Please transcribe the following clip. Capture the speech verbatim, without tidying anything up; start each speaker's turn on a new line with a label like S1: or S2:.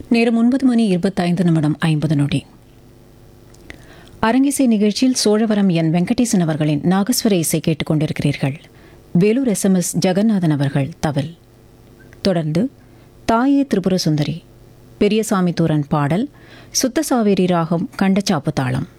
S1: நேரம் ஒன்பது மணி இருபத்தைந்து நிமிடம் ஐம்பது நொடி. அரங்கிசை நிகழ்ச்சியில் சோழவரம் என் வெங்கடேசன் அவர்களின் நாகஸ்வர இசை கேட்டுக் கொண்டிருக்கிறீர்கள். Vellore S M S Jeganathan அவர்கள் தவில். தொடர்ந்து தாயே திரிபுர சுந்தரி பெரியசாமி தூரன் பாடல், சுத்த சாவேரி ராகம் கண்டச்சாப்பு தாளம்.